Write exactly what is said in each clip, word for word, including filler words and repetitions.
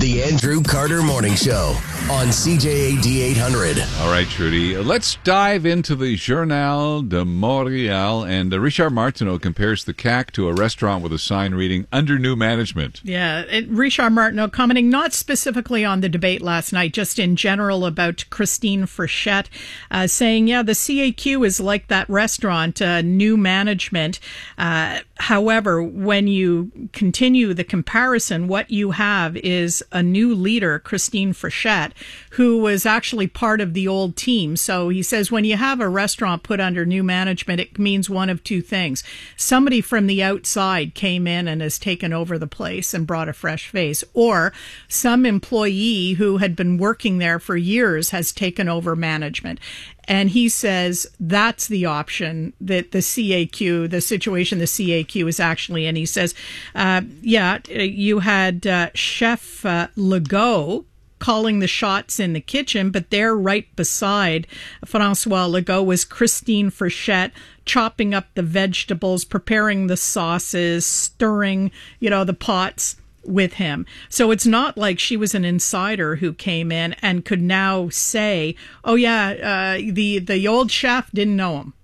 The Andrew Carter Morning Show on C J A D eight hundred. All right, Trudy. Let's dive into the Journal de Montréal. And uh, Richard Martineau compares the C A C to a restaurant with a sign reading, under new management. Yeah, it, Richard Martineau commenting not specifically on the debate last night, just in general about Christine Frechette, uh, saying, yeah, the C A Q is like that restaurant, uh, new management. Uh, however, when you continue the comparison, what you have is a new leader, Christine Frechette, who was actually part of the old team. So he says when you have a restaurant put under new management, it means one of two things. Somebody from the outside came in and has taken over the place and brought a fresh face, or some employee who had been working there for years has taken over management. And he says that's the option that the C A Q, the situation the C A Q is actually in. He says, uh, yeah, you had uh, Chef uh, Legault calling the shots in the kitchen, but there right beside Francois Legault was Christine Frechette, chopping up the vegetables, preparing the sauces, stirring, you know, the pots with him. So it's not like she was an insider who came in and could now say, oh yeah, uh, the, the old chef didn't know him.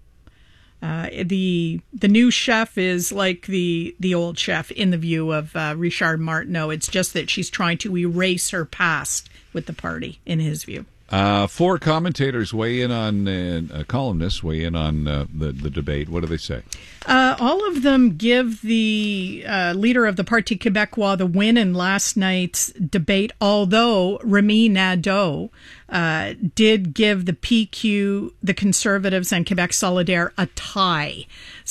Uh, the the new chef is like the the old chef in the view of uh, Richard Martineau. It's just that she's trying to erase her past with the party, in his view. Uh, four commentators weigh in on, uh, columnists weigh in on uh, the, the debate. What do they say? Uh, all of them give the uh, leader of the Parti Québécois the win in last night's debate, although Remy Nadeau uh, did give the P Q, the Conservatives, and Quebec Solidaire a tie.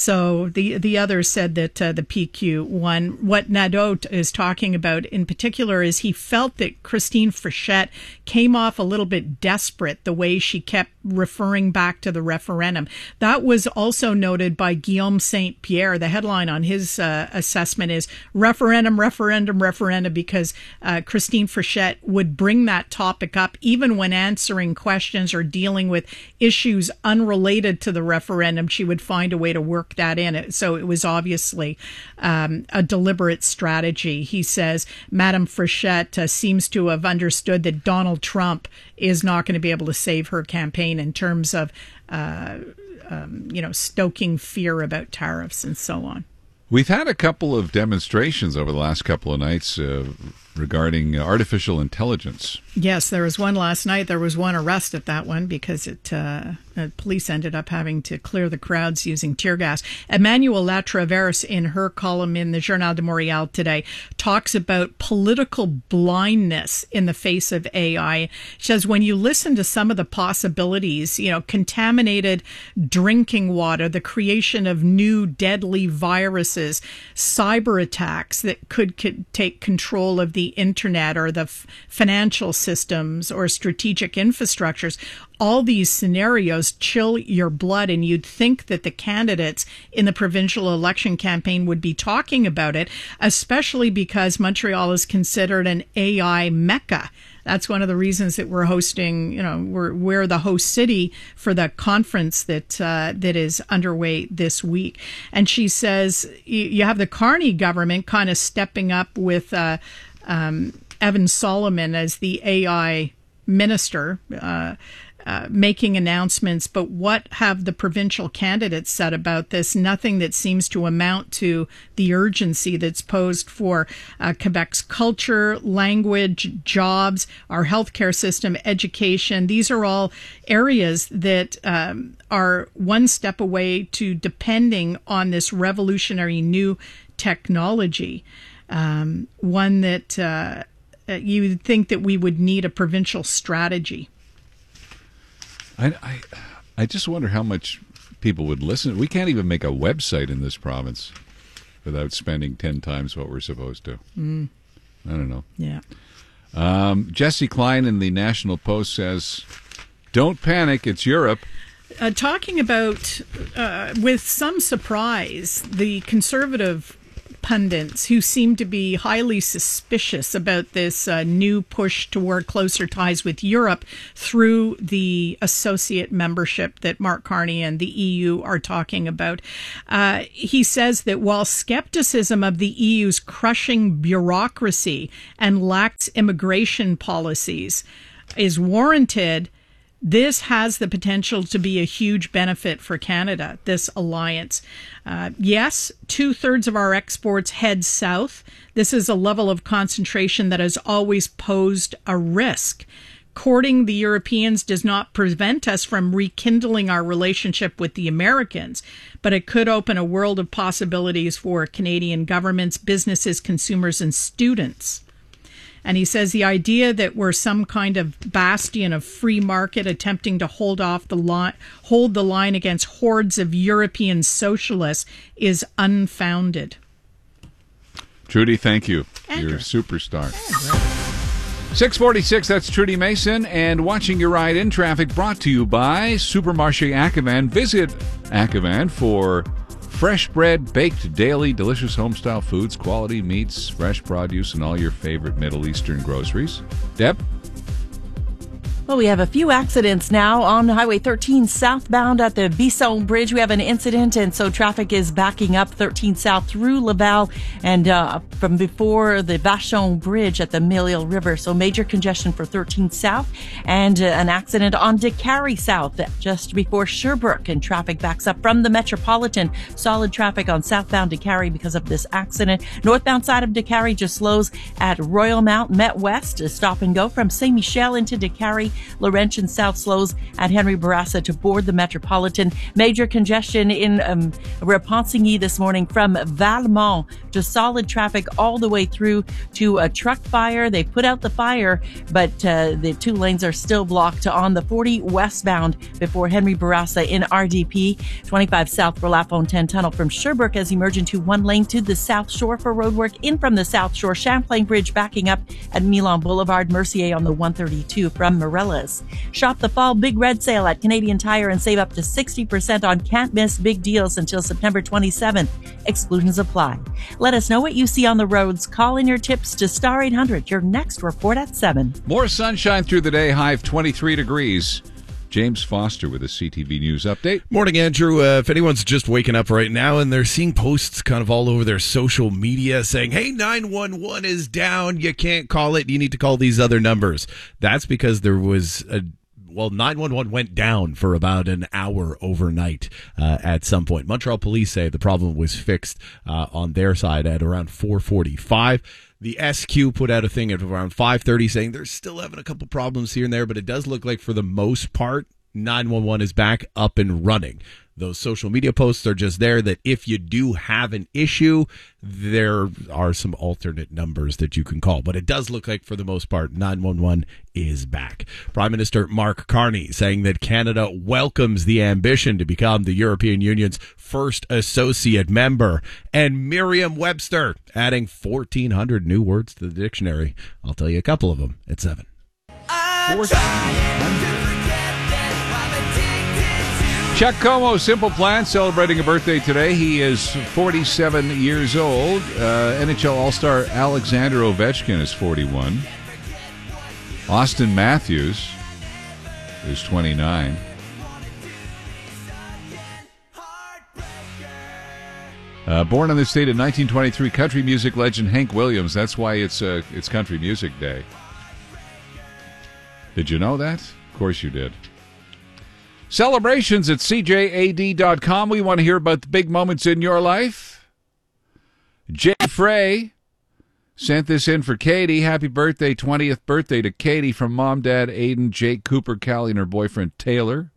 So the the others said that uh, the P Q won. What Nadeau is talking about in particular is he felt that Christine Frechette came off a little bit desperate, the way she kept referring back to the referendum. That was also noted by Guillaume Saint Pierre. The headline on his uh, assessment is referendum, referendum, referendum, because uh, Christine Frechette would bring that topic up even when answering questions or dealing with issues unrelated to the referendum. She would find a way to work that in. So it was obviously um, a deliberate strategy. He says Madame Frechette uh, seems to have understood that Donald Trump is not going to be able to save her campaign in terms of, uh, um, you know, stoking fear about tariffs and so on. We've had a couple of demonstrations over the last couple of nights uh, regarding artificial intelligence. Yes, there was one last night. There was one arrest at that one because it uh, uh, police ended up having to clear the crowds using tear gas. Emmanuelle Latraverse, in her column in the Journal de Montréal today, talks about political blindness in the face of A I. She says when you listen to some of the possibilities, you know, contaminated drinking water, the creation of new deadly viruses, cyber attacks that could, could take control of the internet or the f- financial systems or strategic infrastructures, all these scenarios chill your blood, and you'd think that the candidates in the provincial election campaign would be talking about it, especially because Montreal is considered an A I mecca. That's one of the reasons that we're hosting, you know, we're, we're the host city for the conference that uh, that is underway this week. And she says you, you have the Carney government kind of stepping up with uh, um, Evan Solomon as the A I minister, uh, uh, making announcements. But what have the provincial candidates said about this? Nothing that seems to amount to the urgency that's posed for uh, Quebec's culture, language, jobs, our healthcare system, education. These are all areas that um, are one step away to depending on this revolutionary new technology, um, one that uh, you would think that we would need a provincial strategy. I, I, I just wonder how much people would listen. We can't even make a website in this province without spending ten times what we're supposed to. Mm. I don't know. Yeah. Um, Jesse Klein in the National Post says, don't panic, it's Europe. Uh, talking about, uh, with some surprise, the Conservative pundits who seem to be highly suspicious about this uh, new push toward closer ties with Europe through the associate membership that Mark Carney and the E U are talking about. Uh, he says that while skepticism of the E U's crushing bureaucracy and lax immigration policies is warranted, this has the potential to be a huge benefit for Canada, this alliance. Uh, yes, two-thirds of our exports head south. This is a level of concentration that has always posed a risk. Courting the Europeans does not prevent us from rekindling our relationship with the Americans, but it could open a world of possibilities for Canadian governments, businesses, consumers, and students. And he says the idea that we're some kind of bastion of free market attempting to hold off the line, hold the line against hordes of European socialists is unfounded. Trudy, thank you. Andrew. You're a superstar. six forty-six, that's Trudy Mason. And watching your ride in traffic brought to you by Supermarché Ackevan. Visit Ackevan for fresh bread, baked daily, delicious home-style foods, quality meats, fresh produce, and all your favorite Middle Eastern groceries. Deb? Well, we have a few accidents now on Highway thirteen southbound at the Bisson Bridge. We have an incident, and so traffic is backing up thirteen south through Laval and uh, from before the Vachon Bridge at the Mille River. So major congestion for thirteen south, and uh, an accident on DeCarry South just before Sherbrooke, and traffic backs up from the Metropolitan. Solid traffic on southbound DeCarry because of this accident. Northbound side of DeCarry just slows at Royal Mount. Met West is stop and go from Saint Michel into DeCarry. Laurentian South slows at Henry Bourassa to board the Metropolitan. Major congestion in um, Repentigny this morning from Valmont. Just solid traffic all the way through to a truck fire. They put out the fire, but uh, the two lanes are still blocked on the forty westbound before Henry Bourassa in R D P. twenty-five south for La Fontaine Tunnel from Sherbrooke as you merge into one lane to the South Shore for roadwork. In from the South Shore, Champlain Bridge backing up at Milan Boulevard. Mercier on the one thirty-two from Morellas. Shop the fall Big Red Sale at Canadian Tire and save up to sixty percent on can't miss big deals until September twenty-seventh. Exclusions apply. Let us know what you see on the roads. Call in your tips to Star eight hundred. Your next report at seven. More sunshine through the day, high of twenty-three degrees. James Foster with a C T V News update. Morning, Andrew. Uh, if anyone's just waking up right now and they're seeing posts kind of all over their social media saying, hey, nine one one is down, you can't call it, you need to call these other numbers. That's because there was a Well, nine one one went down for about an hour overnight uh, at some point. Montreal police say the problem was fixed uh, on their side at around four forty-five. The S Q put out a thing at around five thirty saying they're still having a couple problems here and there, but it does look like for the most part, nine one one is back up and running. Those social media posts are just there that if you do have an issue, there are some alternate numbers that you can call. But it does look like, for the most part, nine one one is back. Prime Minister Mark Carney saying that Canada welcomes the ambition to become the European Union's first associate member. And Merriam-Webster adding fourteen hundred new words to the dictionary. I'll tell you a couple of them at seven. Chuck Como, Simple Plan, celebrating a birthday today. He is forty-seven years old. Uh, N H L All-Star Alexander Ovechkin is forty-one. Austin Matthews is twenty-nine. Uh, born in the state in nineteen twenty-three, country music legend Hank Williams. That's why it's uh, it's Country Music Day. Did you know that? Of course you did. Celebrations at C J A D dot com. We want to hear about the big moments in your life. Jay Frey sent this in for Katie. Happy birthday, twentieth birthday to Katie from Mom, Dad, Aiden, Jake, Cooper, Callie, and her boyfriend Taylor.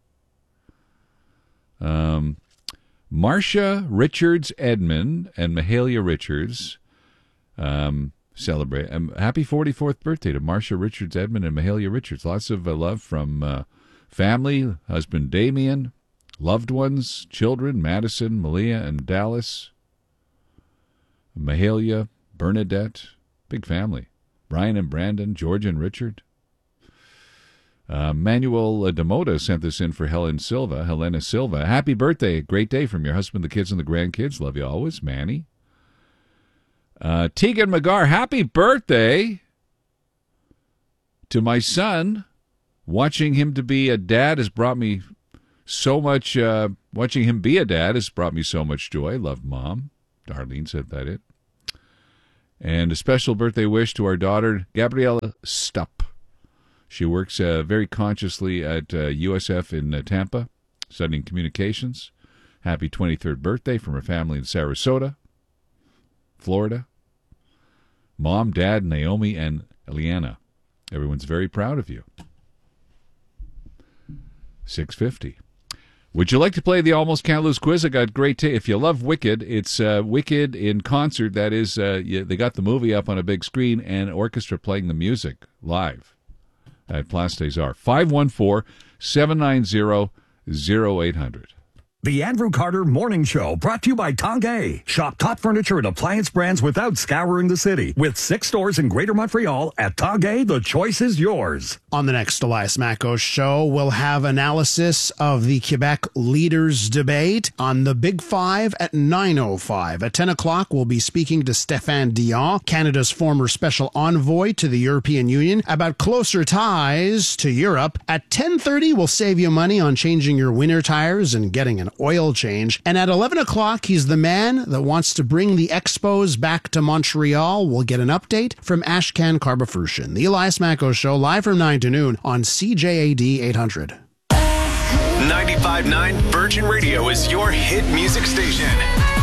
Um, Marcia Richards Edmond and Mahalia Richards um, celebrate. Um, happy forty-fourth birthday to Marcia Richards Edmond and Mahalia Richards. Lots of uh, love from uh, family, husband Damien, loved ones, children, Madison, Malia, and Dallas, Mahalia, Bernadette, big family. Brian and Brandon, George and Richard. Uh, Manuel uh, Demoda sent this in for Helen Silva, Helena Silva. Happy birthday, great day from your husband, the kids, and the grandkids. Love you always, Manny. Uh, Tegan McGar, happy birthday to my son. Watching him to be a dad has brought me so much, uh, watching him be a dad has brought me so much joy. Love, Mom. Darlene said that it. And a special birthday wish to our daughter, Gabriella Stupp. She works uh, very consciously at uh, U S F in uh, Tampa, studying communications. Happy twenty-third birthday from her family in Sarasota, Florida. Mom, Dad, Naomi, and Eliana. Everyone's very proud of you. six fifty. Would you like to play the Almost Can't Lose quiz? I got great t- if you love Wicked, it's uh, Wicked in concert. That is, uh, you, they got the movie up on a big screen and orchestra playing the music live at Place des Arts. five one four, seven nine zero, zero eight hundred. The Andrew Carter Morning Show, brought to you by Tanguay. Shop top furniture and appliance brands without scouring the city. With six stores in Greater Montreal, at Tanguay, the choice is yours. On the next Elias Macos show, we'll have analysis of the Quebec leaders debate on the Big Five at nine oh five. At ten o'clock, we'll be speaking to Stéphane Dion, Canada's former special envoy to the European Union, about closer ties to Europe. At ten thirty, we'll save you money on changing your winter tires and getting an oil change. And at eleven o'clock, he's the man that wants to bring the Expos back to Montreal. We'll get an update from Ashkan Karbafrushin. The Elias Macos Show, live from nine to noon on C J A D eight hundred. ninety-five point nine Virgin Radio is your hit music station.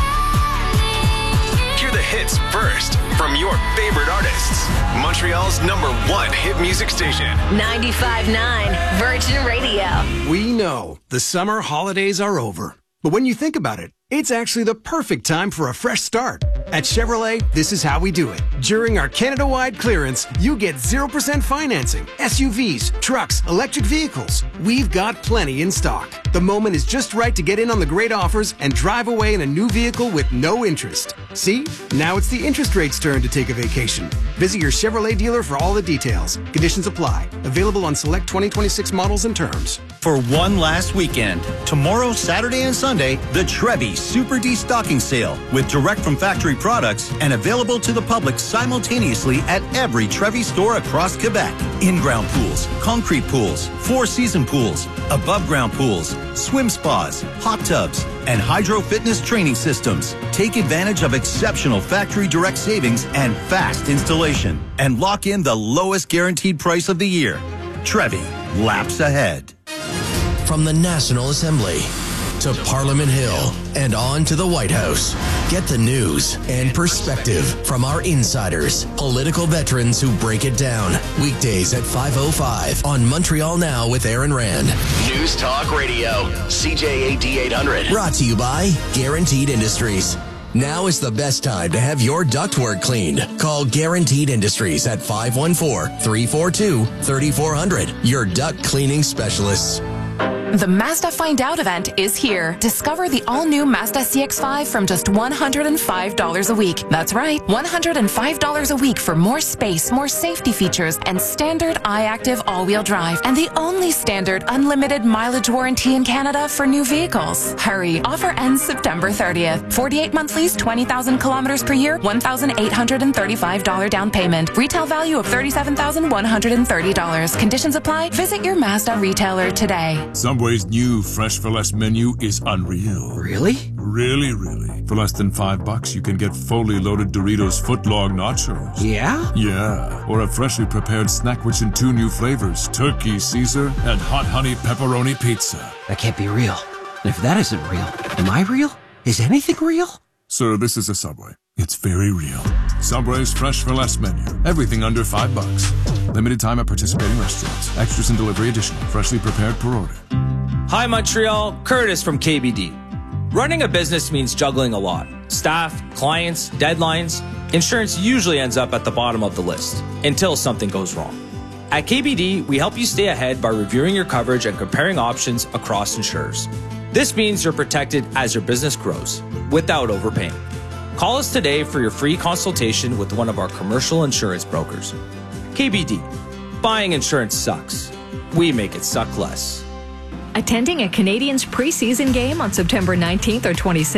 Hear the hits first from your favorite artists. Montreal's number one hit music station. ninety-five point nine Virgin Radio. We know the summer holidays are over. But when you think about it, it's actually the perfect time for a fresh start. At Chevrolet, this is how we do it. During our Canada-wide clearance, you get zero percent financing, S U Vs, trucks, electric vehicles. We've got plenty in stock. The moment is just right to get in on the great offers and drive away in a new vehicle with no interest. See? Now it's the interest rate's turn to take a vacation. Visit your Chevrolet dealer for all the details. Conditions apply. Available on select twenty twenty-six models and terms. For one last weekend, tomorrow, Saturday, and Sunday, the Trevi Super Destocking Sale with direct from factory products and available to the public simultaneously at every Trevi store across Quebec. In-ground pools, concrete pools, four-season pools, above-ground pools, swim spas, hot tubs, and hydro fitness training systems. Take advantage of exceptional factory direct savings and fast installation and lock in the lowest guaranteed price of the year. Trevi, laps ahead. From the National Assembly to Parliament Hill and on to the White House. Get the news and perspective from our insiders, political veterans who break it down. Weekdays at five oh five on Montreal Now with Aaron Rand. News Talk Radio, C J A D eight hundred. Brought to you by Guaranteed Industries. Now is the best time to have your ductwork cleaned. Call Guaranteed Industries at five one four, three four two, three four zero zero. Your duct cleaning specialists. The Mazda Find Out event is here. Discover the all-new Mazda C X five from just one hundred five dollars a week. That's right, one hundred five dollars a week for more space, more safety features, and standard iActive all-wheel drive. And the only standard unlimited mileage warranty in Canada for new vehicles. Hurry, offer ends September thirtieth. forty-eight month lease, twenty thousand kilometers per year, one thousand eight hundred thirty-five dollars down payment. Retail value of thirty-seven thousand one hundred thirty dollars. Conditions apply. Visit your Mazda retailer today. Subway's new Fresh for Less menu is unreal. Really? Really, really. For less than five bucks, you can get fully loaded Doritos footlong nachos. Yeah? Yeah. Or a freshly prepared snack which in two new flavors, turkey Caesar and hot honey pepperoni pizza. That can't be real. And if that isn't real, am I real? Is anything real? Sir, this is a Subway. It's very real. Subway's Fresh for Less menu. Everything under five bucks. Limited time at participating restaurants. Extras and delivery additional. Freshly prepared per order. Hi Montreal, Curtis from K B D. Running a business means juggling a lot. Staff, clients, deadlines. Insurance usually ends up at the bottom of the list until something goes wrong. At K B D, we help you stay ahead by reviewing your coverage and comparing options across insurers. This means you're protected as your business grows without overpaying. Call us today for your free consultation with one of our commercial insurance brokers. K B D. Buying insurance sucks. We make it suck less. Attending a Canadiens preseason game on September nineteenth or twenty-sixth?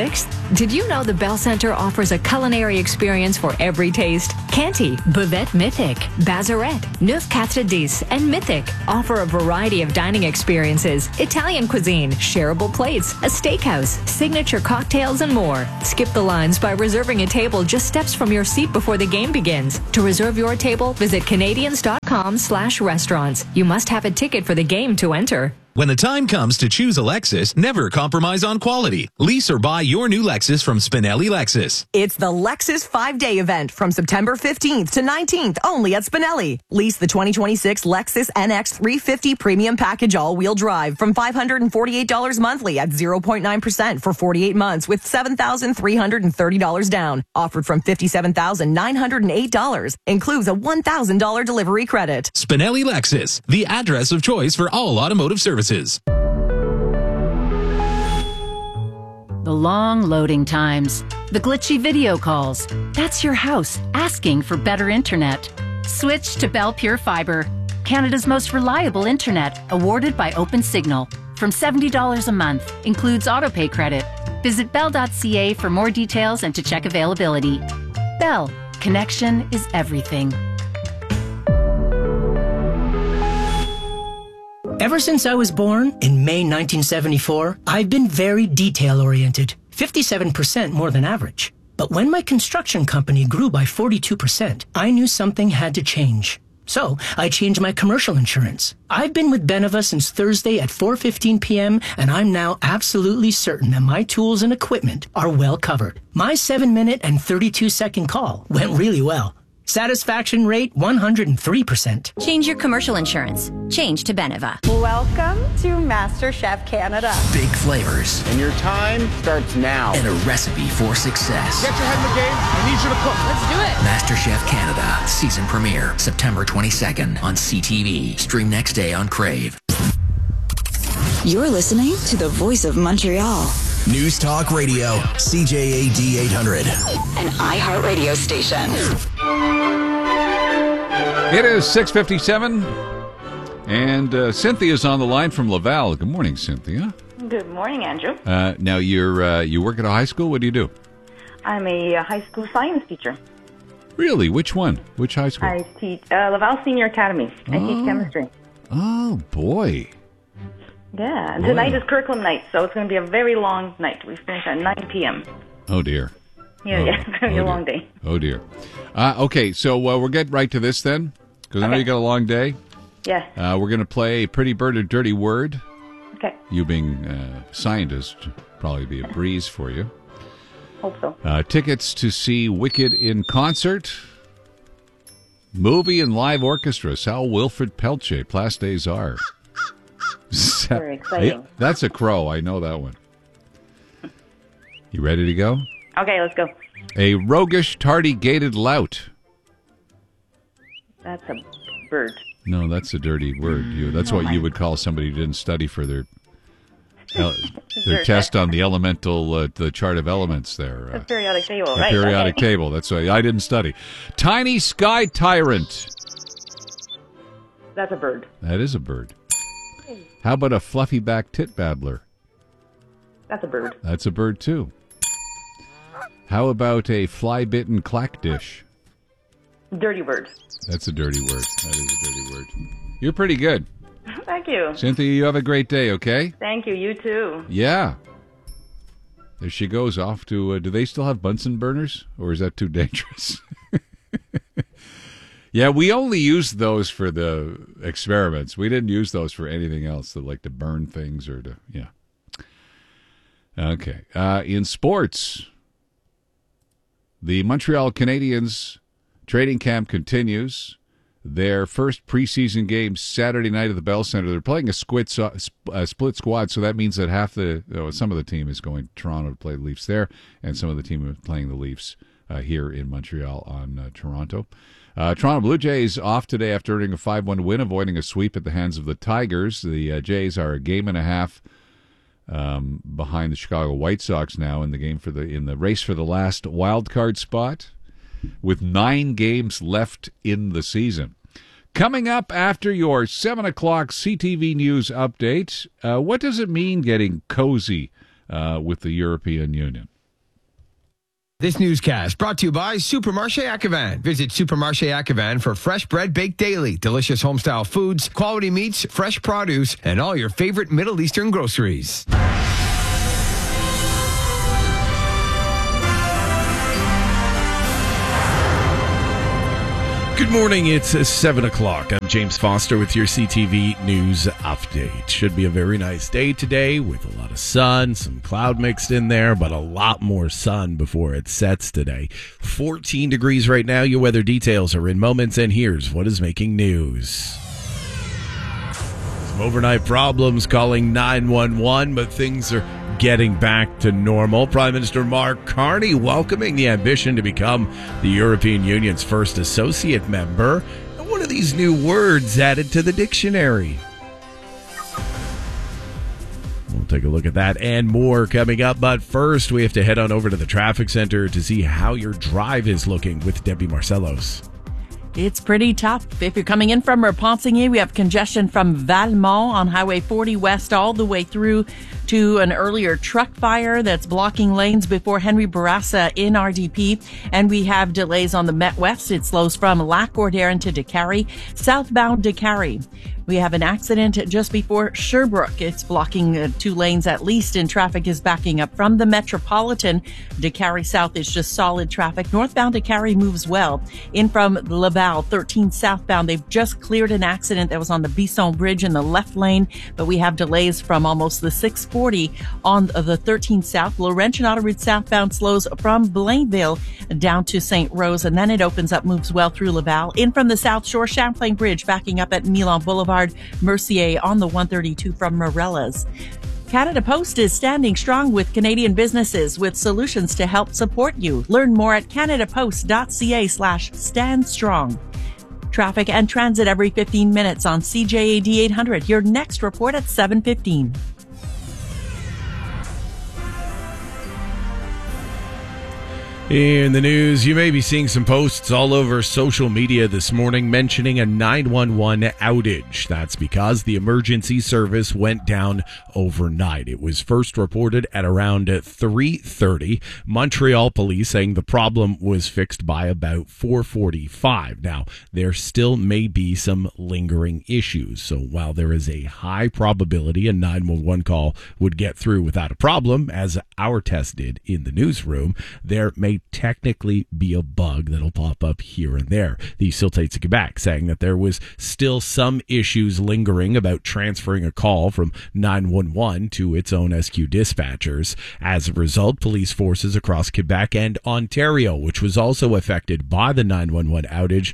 Did you know the Bell Center offers a culinary experience for every taste? Canty, Buvette Mythic, Bazarette, Neuf Quatre Dix, and Mythic offer a variety of dining experiences, Italian cuisine, shareable plates, a steakhouse, signature cocktails, and more. Skip the lines by reserving a table just steps from your seat before the game begins. To reserve your table, visit Canadians.com slash restaurants. You must have a ticket for the game to enter. When the time comes to choose a Lexus, never compromise on quality. Lease or buy your new Lexus from Spinelli Lexus. It's the Lexus five-day event from September fifteenth to nineteenth, only at Spinelli. Lease the twenty twenty-six Lexus N X three fifty Premium Package All-Wheel Drive from five hundred forty-eight dollars monthly at zero point nine percent for forty-eight months with seven thousand three hundred thirty dollars down. Offered from fifty-seven thousand nine hundred eight dollars. Includes a one thousand dollars delivery credit. Spinelli Lexus, the address of choice for all automotive services. The long loading times, the glitchy video calls. That's your house asking for better internet. Switch to Bell Pure Fiber, Canada's most reliable internet, awarded by OpenSignal. From seventy dollars a month, includes autopay credit. Visit bell dot c a for more details and to check availability. Bell, connection is everything. Ever since I was born in May nineteen seventy-four, I've been very detail-oriented, fifty-seven percent more than average. But when my construction company grew by forty-two percent, I knew something had to change. So I changed my commercial insurance. I've been with Beneva since Thursday at four fifteen p.m., and I'm now absolutely certain that my tools and equipment are well covered. My seven minute and thirty-two second call went really well. Satisfaction rate one hundred three percent. Change your commercial insurance. Change to Beneva. Welcome to MasterChef Canada. Big flavors. And your time starts now. And a recipe for success. Get your head in the game. I need you to cook. Let's do it. MasterChef Canada. Season premiere. September twenty-second on C T V. Stream next day on Crave. You're listening to the voice of Montreal. News Talk Radio. C J A D eight hundred. An iHeartRadio station. It is six fifty-seven, and uh, Cynthia's on the line from Laval. Good morning, Cynthia. Good morning, Andrew. Uh, now, you're uh, you work at a high school? What do you do? I'm a uh, high school science teacher. Really? Which one? Which high school? I teach uh, Laval Senior Academy. I oh. teach chemistry. Oh, boy. Yeah, boy. Tonight is curriculum night, so it's going to be a very long night. We finish at nine p.m. Oh, dear. Yeah, oh, yeah, it's going to be oh a long dear. day. Oh, dear. Uh, okay, so uh, we'll get right to this then, because I know Okay. you got a long day. Yeah. Uh, we're going to play Pretty Bird or Dirty Word. Okay. You being a scientist, probably be a breeze for you. Hope so. Uh, tickets to see Wicked in concert. Movie and live orchestra. Sal Wilfred Pelche, Place des Arts. Very exciting. That's a crow. I know that one. You ready to go? Okay, let's go. A roguish, tardy, gated lout. That's a bird. No, that's a dirty word. You, that's Oh, what my you would call somebody who didn't study for their el- their Sure. test on the elemental, uh, the chart of elements there. The Uh, periodic table, the right? periodic okay. table. That's why I didn't study. Tiny sky tyrant. That's a bird. That is a bird. How about a fluffy back tit babbler? That's a bird. That's a bird too. How about a fly-bitten clackdish? Dirty bird. That's a dirty word. That is a dirty word. You're pretty good. Thank you. Cynthia, you have a great day, okay? Thank you. You too. Yeah. There she goes off to, uh, do they still have Bunsen burners? Or is that too dangerous? Yeah, we only used those for the experiments. We didn't use those for anything else, to, like to burn things or to, yeah. Okay. Uh, in sports, the Montreal Canadiens training camp continues. Their first preseason game Saturday night at the Bell Center. They're playing a, squid, so, a split squad, so that means that half the oh, some of the team is going to Toronto to play the Leafs there, and some of the team is playing the Leafs uh, here in Montreal on uh, Toronto. Uh, Toronto Blue Jays off today after earning a five one win, avoiding a sweep at the hands of the Tigers. The uh, Jays are a game and a half um, behind the Chicago White Sox now in the game for the in the race for the last wild card spot, with nine games left in the season. Coming up after your seven o'clock C T V News update, uh, what does it mean getting cozy uh, with the European Union? This newscast brought to you by Supermarché Acquevin. Visit Supermarché Acquevin for fresh bread baked daily, delicious homestyle foods, quality meats, fresh produce, and all your favorite Middle Eastern groceries. Good morning, it's seven o'clock. I'm James Foster with your C T V News Update. Should be a very nice day today with a lot of sun, some cloud mixed in there, but a lot more sun before it sets today. fourteen degrees right now. Your weather details are in moments, and here's what is making news. Some overnight problems calling nine one one, but things are getting back to normal. Prime Minister Mark Carney welcoming the ambition to become the European Union's first associate member. And what are these new words added to the dictionary? We'll take a look at that and more coming up. But first, we have to head on over to the traffic center to see how your drive is looking with Debbie Marcellos. It's pretty tough. If you're coming in from Repentigny, we have congestion from Valmont on Highway forty West all the way through to an earlier truck fire that's blocking lanes before Henry Bourassa in R D P. And we have delays on the Met West. It slows from Lac Gorderen to Décarie, southbound Décarie. We have an accident just before Sherbrooke. It's blocking uh, two lanes at least, and traffic is backing up from the Metropolitan. Décarie South is just solid traffic. Northbound Décarie moves well. In from Laval, thirteen southbound, they've just cleared an accident that was on the Bisson Bridge in the left lane, but we have delays from almost the six forty on the thirteen South. Laurentian Autoroute southbound slows from Blainville down to Saint Rose, and then it opens up, moves well through Laval. In from the South Shore, Champlain Bridge backing up at Milan Boulevard. Mercier on the one thirty-two from Morellas. Canada Post is standing strong with Canadian businesses with solutions to help support you. Learn more at canadapost.ca slash stand strong. Traffic and transit every fifteen minutes on C J A D eight hundred. Your next report at seven fifteen. In the news, you may be seeing some posts all over social media this morning mentioning a nine one one outage. That's because the emergency service went down overnight. It was first reported at around three thirty. Montreal police saying the problem was fixed by about four forty-five. Now, there still may be some lingering issues. So while there is a high probability a nine one one call would get through without a problem, as our test did in the newsroom, there may technically be a bug that'll pop up here and there. The Sûreté de Québec saying that there was still some issues lingering about transferring a call from nine one one to its own S Q dispatchers. As a result, police forces across Quebec and Ontario, which was also affected by the nine one one outage,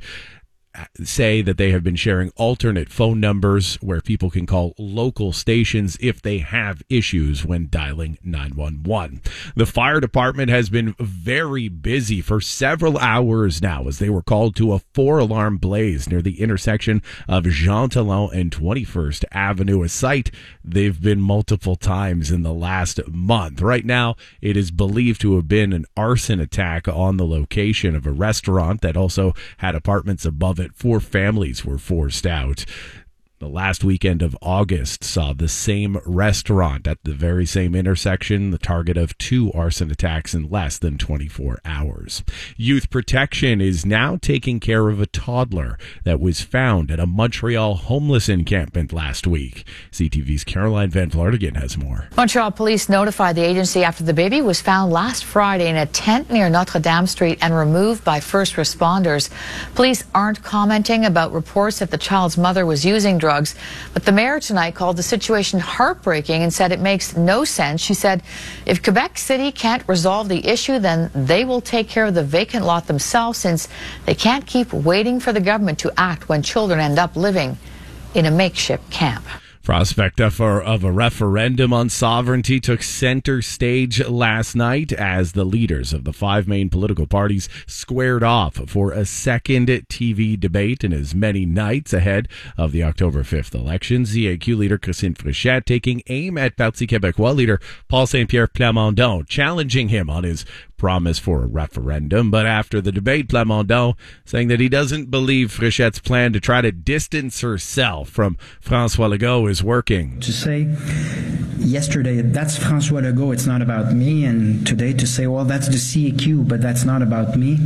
say that they have been sharing alternate phone numbers where people can call local stations if they have issues when dialing nine one one. The fire department has been very busy for several hours now as they were called to a four-alarm blaze near the intersection of Jean Talon and twenty-first Avenue, a site they've been multiple times in the last month. Right now, it is believed to have been an arson attack on the location of a restaurant that also had apartments above it. Four families were forced out. The last weekend of August saw the same restaurant at the very same intersection, the target of two arson attacks in less than twenty-four hours. Youth Protection is now taking care of a toddler that was found at a Montreal homeless encampment last week. C T V's Caroline Van Vlartigan has more. Montreal police notified the agency after the baby was found last Friday in a tent near Notre Dame Street and removed by first responders. Police aren't commenting about reports that the child's mother was using drugs. drugs. But the mayor tonight called the situation heartbreaking and said it makes no sense. She said if Quebec City can't resolve the issue, then they will take care of the vacant lot themselves, since they can't keep waiting for the government to act when children end up living in a makeshift camp. Prospect of a, of a referendum on sovereignty took center stage last night as the leaders of the five main political parties squared off for a second T V debate in as many nights ahead of the October fifth elections. Z A Q leader Christine Fréchette taking aim at Parti Québécois leader Paul Saint-Pierre Plamondon, challenging him on his promise for a referendum. But after the debate, Plamondon saying that he doesn't believe Fréchette's plan to try to distance herself from François Legault is working. To say yesterday, that's François Legault, it's not about me, and today to say, well, that's the C A Q, but that's not about me,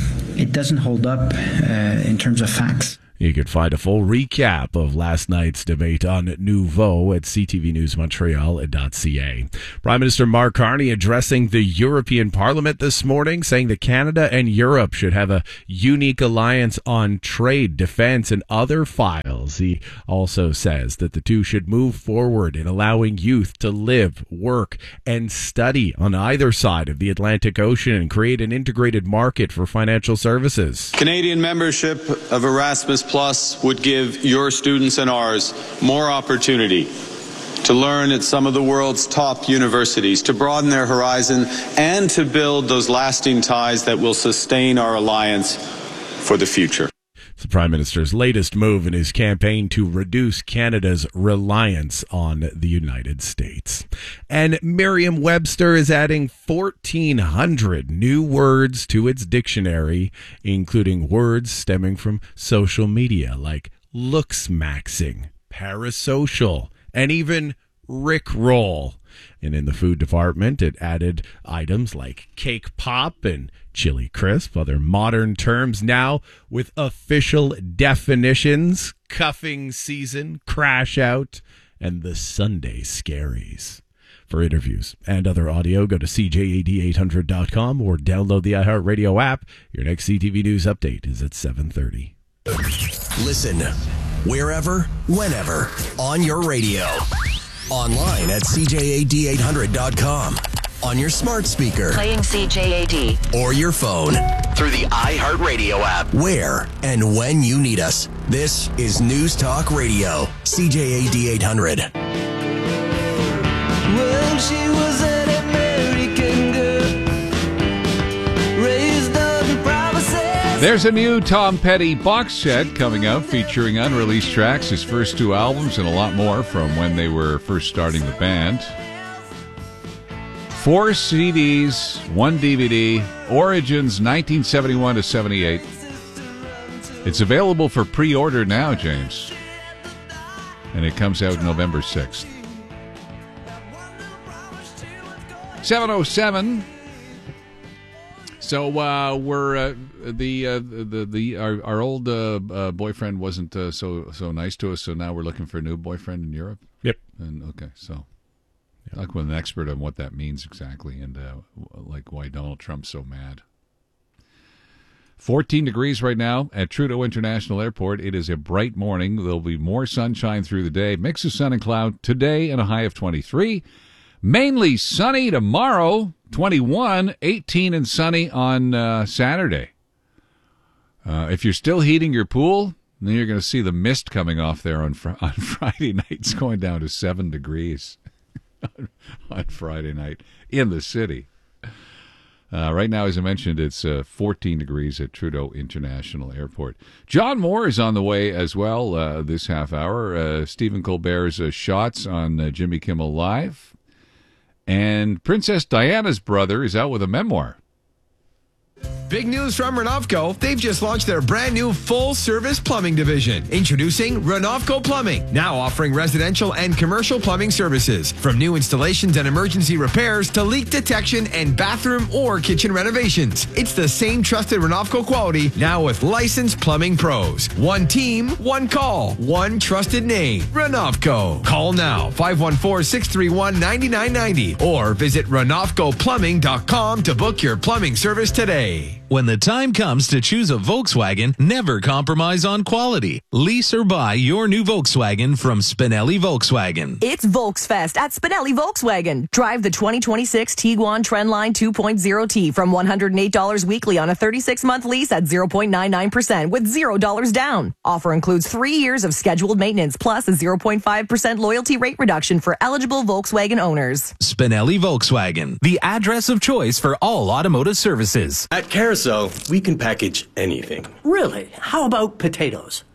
it doesn't hold up uh, in terms of facts. You could find a full recap of last night's debate on Nouveau at c t v news montreal dot c a. Prime Minister Mark Carney addressing the European Parliament this morning, saying that Canada and Europe should have a unique alliance on trade, defense, and other files. He also says that the two should move forward in allowing youth to live, work, and study on either side of the Atlantic Ocean and create an integrated market for financial services. Canadian membership of Erasmus Plus would give your students and ours more opportunity to learn at some of the world's top universities, to broaden their horizon, and to build those lasting ties that will sustain our alliance for the future. It's the Prime Minister's latest move in his campaign to reduce Canada's reliance on the United States. And Merriam-Webster is adding fourteen hundred new words to its dictionary, including words stemming from social media like looks-maxing, parasocial, and even rickroll. And in the food department, it added items like cake pop and chili crisp, other modern terms now with official definitions: cuffing season, crash out, and the Sunday scaries. For interviews and other audio, go to c j a d eight hundred dot com or download the iHeartRadio app. Your next C T V News update is at seven thirty. Listen wherever, whenever, on your radio. Online at c j a d eight hundred dot com. On your smart speaker. Playing C J A D. Or your phone. Through the iHeartRadio app. Where and when you need us. This is News Talk Radio. C J A D eight hundred. Well, she was an American girl, raised on promises. There's a new Tom Petty box set coming out featuring unreleased tracks, his first two albums, and a lot more from when they were first starting the band. Four C Ds, one D V D, Origins nineteen seventy-one to seventy-eight. It's available for pre-order now, James. And it comes out November sixth. seven oh seven. So uh, we're uh, the uh, the the our, our old uh, uh, boyfriend wasn't uh, so so nice to us, so now we're looking for a new boyfriend in Europe. Yep. And okay, so talk with an expert on what that means exactly, and uh, like why Donald Trump's so mad. fourteen degrees right now at Trudeau International Airport. It is a bright morning. There'll be more sunshine through the day. Mix of sun and cloud today, and a high of twenty-three. Mainly sunny tomorrow, twenty-one, eighteen and sunny on uh, Saturday. Uh, if you're still heating your pool, then you're going to see the mist coming off there on fr- on Friday night. It's going down to seven degrees on, on Friday night in the city. Uh, right now, as I mentioned, it's uh, fourteen degrees at Trudeau International Airport. John Moore is on the way as well uh, this half hour. Uh, Stephen Colbert's uh, shots on uh, Jimmy Kimmel Live. And Princess Diana's brother is out with a memoir. Big news from Renovco. They've just launched their brand new full-service plumbing division. Introducing Renovco Plumbing, now offering residential and commercial plumbing services. From new installations and emergency repairs to leak detection and bathroom or kitchen renovations. It's the same trusted Renovco quality, now with licensed plumbing pros. One team, one call, one trusted name. Renovco. Call now, five one four, six three one, nine nine nine zero or visit renovco plumbing dot com to book your plumbing service today. When the time comes to choose a Volkswagen, never compromise on quality. Lease or buy your new Volkswagen from Spinelli Volkswagen. It's Volksfest at Spinelli Volkswagen. Drive the twenty twenty-six Tiguan Trendline two point oh T from one hundred eight dollars weekly on a thirty-six month lease at zero point nine nine percent with zero dollars down. Offer includes three years of scheduled maintenance plus a zero point five percent loyalty rate reduction for eligible Volkswagen owners. Spinelli Volkswagen, the address of choice for all automotive services. At Carousel, we can package anything. Really? How about potatoes?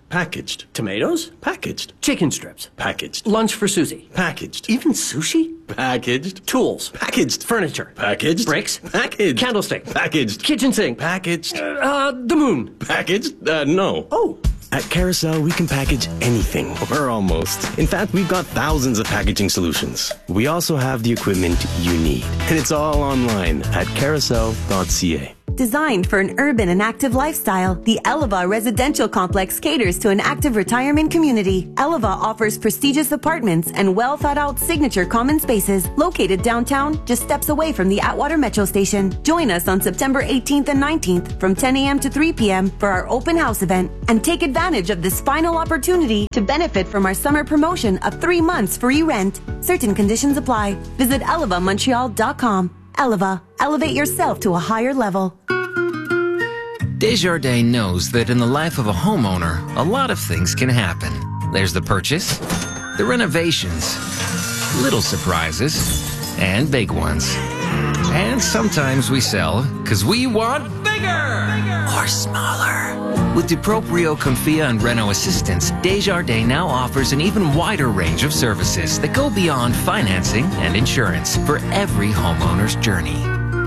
Packaged. Tomatoes? Packaged. Chicken strips. Packaged. Lunch for Susie. Packaged. Even sushi? Packaged. Tools. Packaged. Furniture. Packaged. Bricks. Packaged. Candlestick. Packaged. Kitchen sink. Packaged. Uh, the moon. Packaged? Uh, no. Oh. At Carousel, we can package anything, or almost. In fact, we've got thousands of packaging solutions. We also have the equipment you need. And it's all online at carousel dot c a. Designed for an urban and active lifestyle, the Eleva Residential Complex caters to an active retirement community. Eleva offers prestigious apartments and well-thought-out signature common spaces located downtown, just steps away from the Atwater Metro Station. Join us on September eighteenth and nineteenth from ten a.m. to three p.m. for our open house event, and take advantage of this final opportunity to benefit from our summer promotion of three months free rent. Certain conditions apply. Visit eleva montreal dot com. Eleva, elevate yourself to a higher level. Desjardins knows that in the life of a homeowner, a lot of things can happen. There's the purchase, the renovations, little surprises, and big ones. And sometimes we sell because we want bigger, bigger or smaller. With DuProprio, Confia, and Reno Assistance, Desjardins now offers an even wider range of services that go beyond financing and insurance for every homeowner's journey.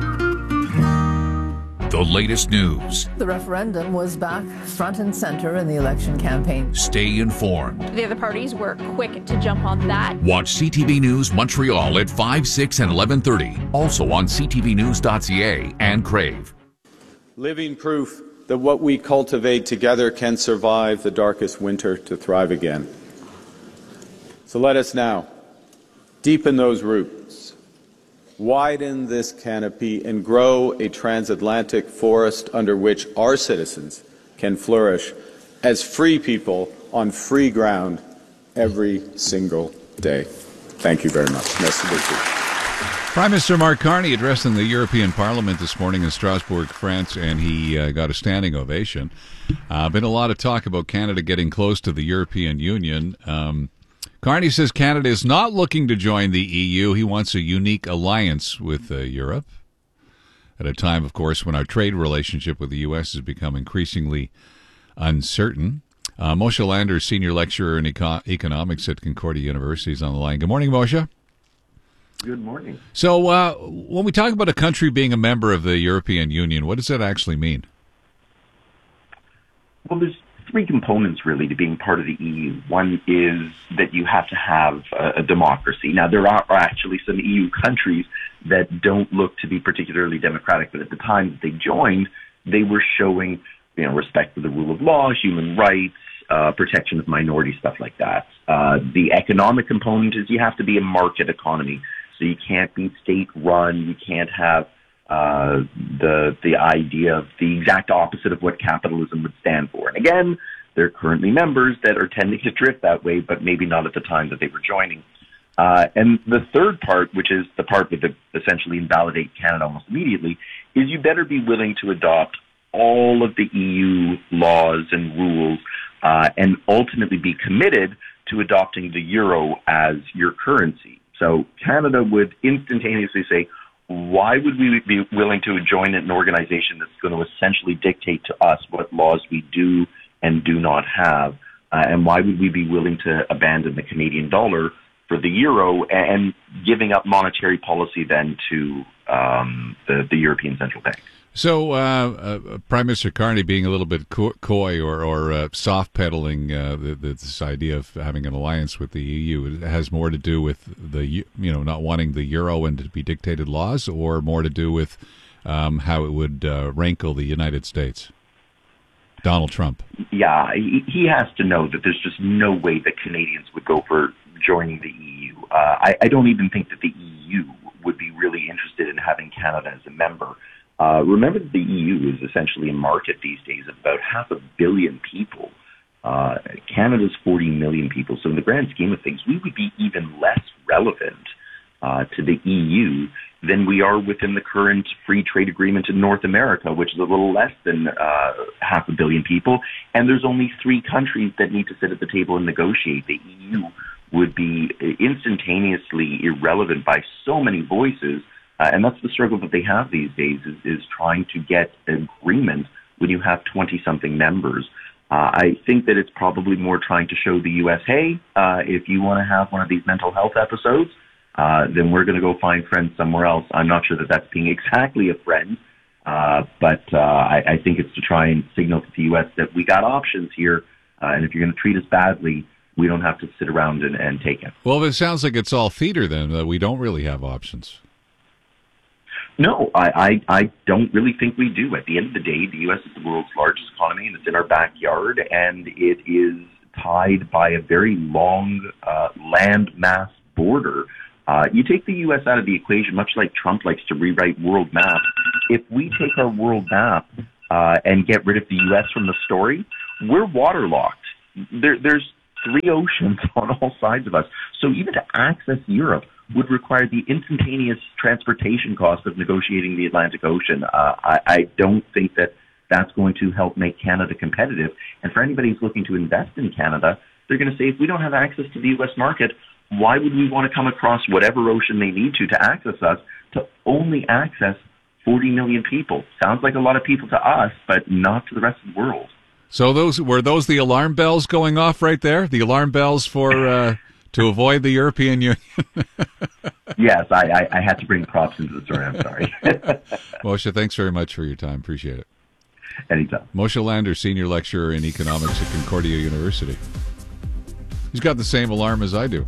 The latest news. The referendum was back front and center in the election campaign. Stay informed. The other parties were quick to jump on that. Watch C T V News Montreal at five, six, and eleven thirty. Also on c t v news dot c a and Crave. Living proof that what we cultivate together can survive the darkest winter to thrive again. So let us now deepen those roots, widen this canopy, and grow a transatlantic forest under which our citizens can flourish as free people on free ground every single day. Thank you very much. Merci beaucoup. Prime Minister Mark Carney addressing the European Parliament this morning in Strasbourg, France, and he uh, got a standing ovation. Uh, been a lot of talk about Canada getting close to the European Union. Um, Carney says Canada is not looking to join the E U. He wants a unique alliance with uh, Europe at a time, of course, when our trade relationship with the U S has become increasingly uncertain. Uh, Moshe Lander, senior lecturer in eco- economics at Concordia University, is on the line. Good morning, Moshe. Good morning. So uh, when we talk about a country being a member of the European Union, what does that actually mean? Well, there's three components, really, to being part of the E U. One is that you have to have a, a democracy. Now, there are actually some E U countries that don't look to be particularly democratic, but at the time that they joined, they were showing, you know, respect for the rule of law, human rights, uh, protection of minorities, stuff like that. Uh, the economic component is you have to be a market economy. So you can't be state-run. You can't have uh, the the idea of the exact opposite of what capitalism would stand for. And again, there are currently members that are tending to drift that way, but maybe not at the time that they were joining. Uh, and the third part, which is the part that would essentially invalidate Canada almost immediately, is you better be willing to adopt all of the E U laws and rules uh, and ultimately be committed to adopting the euro as your currency. So Canada would instantaneously say, why would we be willing to join an organization that's going to essentially dictate to us what laws we do and do not have? Uh, and why would we be willing to abandon the Canadian dollar for the euro and giving up monetary policy then to um, the, the European Central Bank? So, uh, uh, Prime Minister Carney being a little bit co- coy or, or uh, soft pedaling uh, the, the, this idea of having an alliance with the E U, it has more to do with the you know not wanting the euro and to be dictated laws, or more to do with um, how it would uh, rankle the United States. Donald Trump. Yeah, he, he has to know that there's just no way that Canadians would go for joining the E U. Uh, I, I don't even think that the E U would be really interested in having Canada as a member. Uh, remember that the E U is essentially a market these days of about half a billion people. Uh, Canada's forty million people. So in the grand scheme of things, we would be even less relevant uh, to the E U than we are within the current free trade agreement in North America, which is a little less than uh, half a billion people. And there's only three countries that need to sit at the table and negotiate. The E U would be instantaneously irrelevant by so many voices. Uh, and that's the struggle that they have these days, is, is trying to get agreement when you have twenty-something members. Uh, I think that it's probably more trying to show the U S, hey, uh, if you want to have one of these mental health episodes, uh, then we're going to go find friends somewhere else. I'm not sure that that's being exactly a friend, uh, but uh, I, I think it's to try and signal to the U S that we got options here, uh, and if you're going to treat us badly, we don't have to sit around and, and take it. Well, it sounds like it's all theater then, that we don't really have options. No, I, I, I don't really think we do. At the end of the day, the U S is the world's largest economy, and it's in our backyard, and it is tied by a very long uh, land mass border. Uh, you take the U S out of the equation, much like Trump likes to rewrite world map. If we take our world map uh, and get rid of the U S from the story, we're waterlocked. There, there's three oceans on all sides of us. So even to access Europe would require the instantaneous transportation cost of negotiating the Atlantic Ocean. Uh, I, I don't think that that's going to help make Canada competitive. And for anybody who's looking to invest in Canada, they're going to say, if we don't have access to the U S market, why would we want to come across whatever ocean they need to to access us to only access forty million people? Sounds like a lot of people to us, but not to the rest of the world. So those were those the alarm bells going off right there? The alarm bells for uh, to avoid the European Union? Yes, I, I, I had to bring props into the story. I'm sorry. Moshe, thanks very much for your time. Appreciate it. Anytime. Moshe Lander, Senior Lecturer in Economics at Concordia University. He's got the same alarm as I do.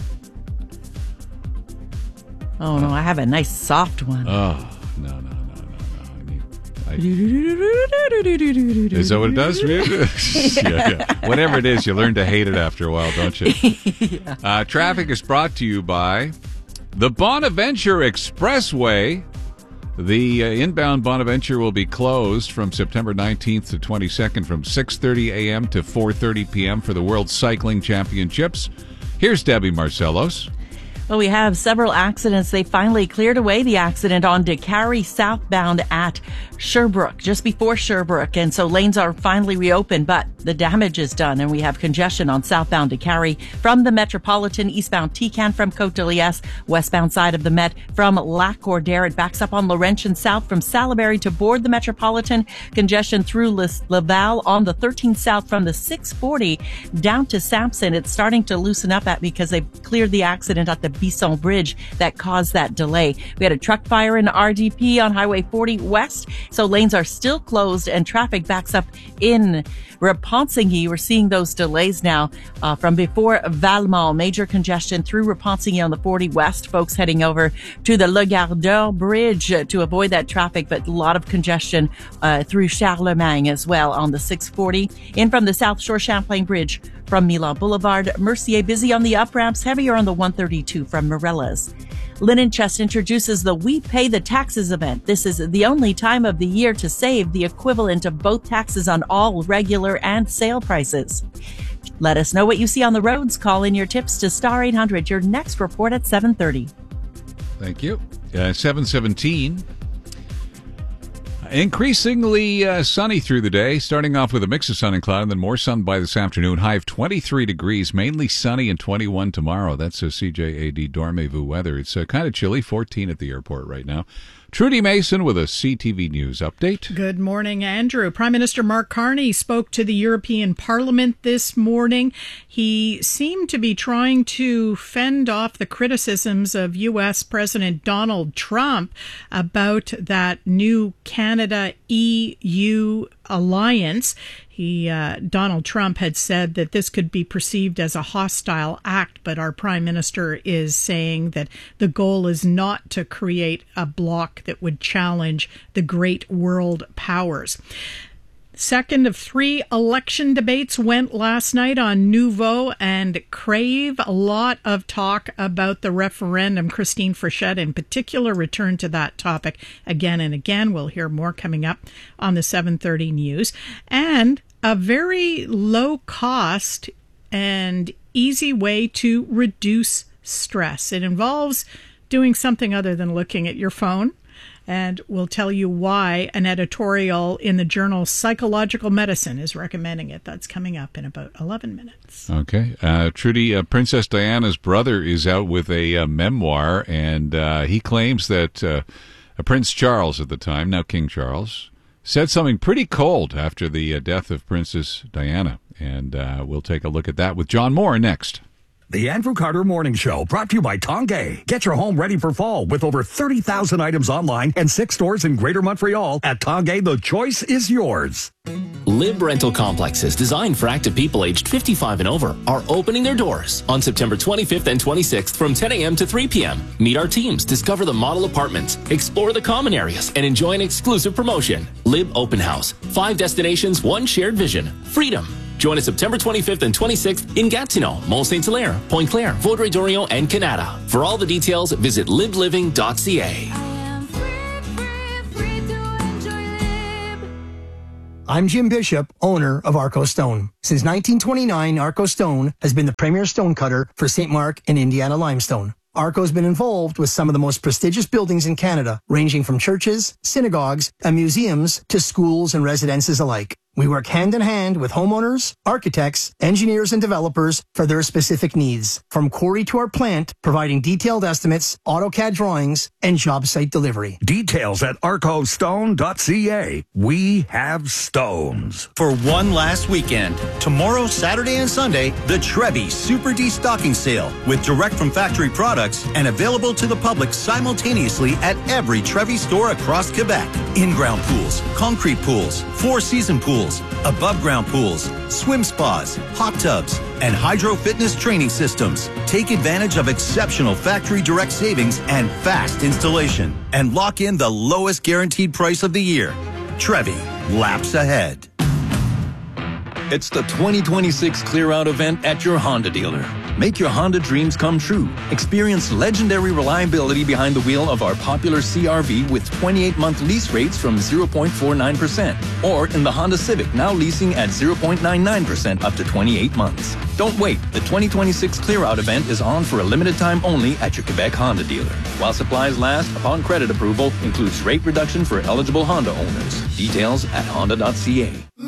Oh, no, I have a nice soft one. Oh, no, no, no, no, no. I need, I... Is that what it does for you? yeah, yeah. Whatever it is, you learn to hate it after a while, don't you? yeah. uh, traffic is brought to you by the Bonaventure Expressway. The uh, inbound Bonaventure will be closed from September nineteenth to twenty-second from six thirty a.m. to four thirty p.m. for the World Cycling Championships. Here's Debbie Marcellos. Well, we have several accidents. They finally cleared away the accident on DeCarry southbound at Sherbrooke, just before Sherbrooke. And so lanes are finally reopened, but the damage is done. And we have congestion on southbound DeCarry from the Metropolitan, eastbound Tican from Côte-de-Liesse, westbound side of the Met from Lac-Cordaire. It backs up on Laurentian South from Salaberry to board the Metropolitan. Congestion through Laval on the thirteen South from the six forty down to Sampson. It's starting to loosen up at because they've cleared the accident at the Bisson Bridge that caused that delay. We had a truck fire in R D P on Highway forty West, so lanes are still closed and traffic backs up in Repentigny. We're seeing those delays now uh, from before Valmont. Major congestion through Repentigny on the forty West. Folks heading over to the Le Gardeur Bridge uh, to avoid that traffic, but a lot of congestion uh, through Charlemagne as well on the six forty. In from the South Shore Champlain Bridge from Milan Boulevard. Mercier busy on the up ramps, heavier on the one thirty-two from Morella's. Linen Chest introduces the We Pay the Taxes event. This is the only time of the year to save the equivalent of both taxes on all regular and sale prices. Let us know what you see on the roads. Call in your tips to Star eight hundred. Your next report at seven thirty. Thank you. Uh, seven seventeen. Increasingly uh, sunny through the day, starting off with a mix of sun and cloud, and then more sun by this afternoon. High of twenty-three degrees, mainly sunny, and twenty-one tomorrow. That's a C J A D Dormez-vous weather. It's uh, kind of chilly, fourteen at the airport right now. Trudy Mason with a C T V News update. Good morning, Andrew. Prime Minister Mark Carney spoke to the European Parliament this morning. He seemed to be trying to fend off the criticisms of U S President Donald Trump about that new Canada-E U alliance. He, uh, Donald Trump had said that this could be perceived as a hostile act, but our Prime Minister is saying that the goal is not to create a bloc that would challenge the great world powers. Second of three election debates went last night on Nouveau and Crave. A lot of talk about the referendum. Christine Frechette in particular returned to that topic again and again. We'll hear more coming up on the seven thirty news. And a very low cost and easy way to reduce stress. It involves doing something other than looking at your phone. And we'll tell you why an editorial in the journal Psychological Medicine is recommending it. That's coming up in about eleven minutes. Okay. Uh, Trudy, uh, Princess Diana's brother is out with a uh, memoir, and uh, he claims that uh, Prince Charles at the time, now King Charles, said something pretty cold after the uh, death of Princess Diana. And uh, we'll take a look at that with John Moore next. The Andrew Carter Morning Show, brought to you by Tongay. Get your home ready for fall with over thirty thousand items online and six stores in Greater Montreal. At Tongay, the choice is yours. Lib Rental Complexes, designed for active people aged fifty-five and over, are opening their doors on September twenty-fifth and twenty-sixth from ten a.m. to three p.m. Meet our teams, discover the model apartments, explore the common areas, and enjoy an exclusive promotion. Lib Open House. Five destinations, one shared vision. Freedom. Join us September twenty-fifth and twenty-sixth in Gatineau, Mont Saint Hilaire, Pointe Claire, Vaudreuil-Dorion, and Canada. For all the details, visit live living dot c a. I'm Jim Bishop, owner of Arco Stone. Since nineteen twenty-nine, Arco Stone has been the premier stone cutter for Saint Mark and Indiana limestone. Arco's been involved with some of the most prestigious buildings in Canada, ranging from churches, synagogues, and museums to schools and residences alike. We work hand in hand with homeowners, architects, engineers, and developers for their specific needs, from quarry to our plant, providing detailed estimates, AutoCAD drawings, and job site delivery. Details at arco stone dot c a. We have stones. For one last weekend, tomorrow, Saturday, and Sunday, the Trevi Super Destocking Sale with direct from factory products and available to the public simultaneously at every Trevi store across Quebec. In-ground pools, concrete pools, four-season pools, above-ground pools, swim spas, hot tubs, and hydro fitness training systems. Take advantage of exceptional factory direct savings and fast installation, and lock in the lowest guaranteed price of the year. Trevi, laps ahead. It's the twenty twenty-six Clear Out event at your Honda dealer. Make your Honda dreams come true. Experience legendary reliability behind the wheel of our popular C R V with twenty-eight month lease rates from zero point four nine percent. Or in the Honda Civic, now leasing at zero point nine nine percent up to twenty-eight months. Don't wait. The twenty twenty-six Clear Out event is on for a limited time only at your Quebec Honda dealer. While supplies last, upon credit approval, includes rate reduction for eligible Honda owners. Details at honda dot c a.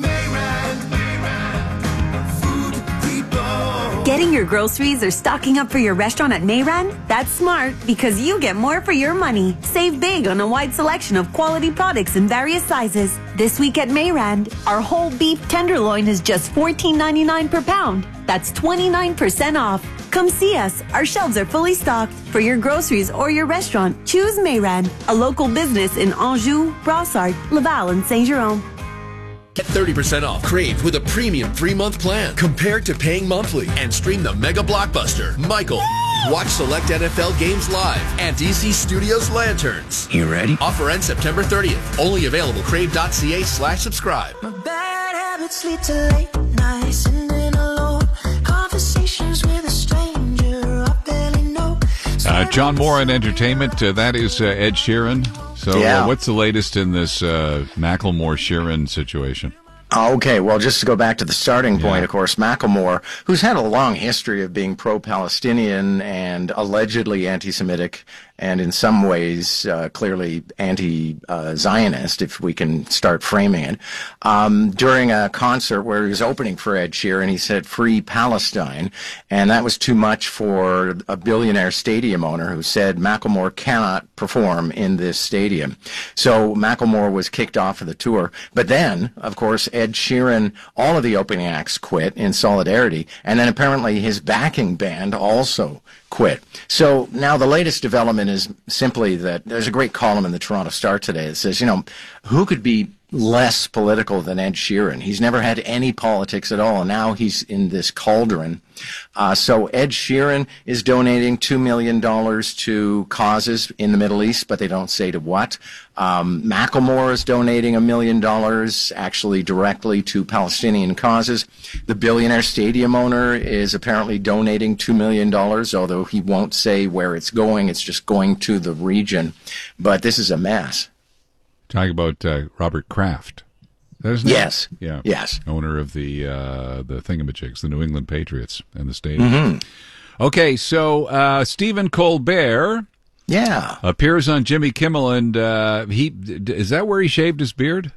Getting your groceries or stocking up for your restaurant at Mayran? That's smart because you get more for your money. Save big on a wide selection of quality products in various sizes. This week at Mayran, our whole beef tenderloin is just fourteen ninety-nine per pound. That's twenty-nine percent off. Come see us. Our shelves are fully stocked. For your groceries or your restaurant, choose Mayran, a local business in Anjou, Brossard, Laval, and Saint-Jérôme. Get thirty percent off Crave with a premium three-month plan compared to paying monthly, and stream the mega blockbuster, Michael. Watch select N F L games live and D C Studios Lanterns. You ready? Offer ends September thirtieth. Only available crave.ca slash subscribe. My bad habits lead to late nights, sitting alone, conversations with a stranger I barely know. Uh, John Moore in entertainment. Uh, that is uh, Ed Sheeran. So yeah. uh, what's the latest in this uh, Macklemore-Sheeran situation? Okay, well, just to go back to the starting point, yeah. of course, Macklemore, who's had a long history of being pro-Palestinian and allegedly anti-Semitic, and in some ways uh, clearly anti-Zionist, if we can start framing it, um, during a concert where he was opening for Ed Sheeran, he said, "Free Palestine," and that was too much for a billionaire stadium owner who said Macklemore cannot perform in this stadium. So Macklemore was kicked off of the tour. But then, of course, Ed Sheeran, all of the opening acts quit in solidarity, and then apparently his backing band also quit. So now the latest development is simply that there's a great column in the Toronto Star today that says, you know, who could be less political than Ed Sheeran? He's never had any politics at all, and now he's in this cauldron. Uh, so Ed Sheeran is donating two million dollars to causes in the Middle East, but they don't say to what. Um, Macklemore is donating a million dollars actually directly to Palestinian causes. The billionaire stadium owner is apparently donating two million dollars, although he won't say where it's going. It's just going to the region. But this is a mess. Talking about uh, Robert Kraft. Isn't yes. It? Yeah. Yes. Owner of the uh, the Thingamajigs, the New England Patriots, and the stadium. Mm-hmm. Okay, so uh, Stephen Colbert, yeah, appears on Jimmy Kimmel, and uh, he is that where he shaved his beard?